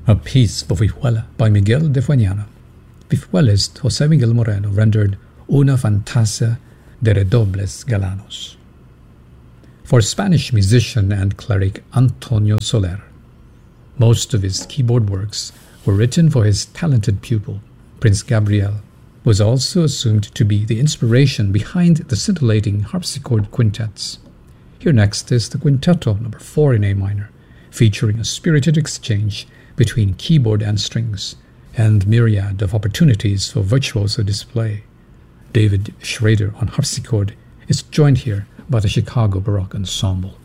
A piece for vihuela by Miguel de Fueñana. Vihuelist José Miguel Moreno rendered Una Fantasia de Redobles Galanos. For Spanish musician and cleric Antonio Soler. Most of his keyboard works were written for his talented pupil, Prince Gabriel, who was also assumed to be the inspiration behind the scintillating harpsichord quintets. Here next is the Quintetto No. 4 in A minor, featuring a spirited exchange between keyboard and strings, and myriad of opportunities for virtuoso display. David Schrader on harpsichord is joined here by the Chicago Baroque Ensemble.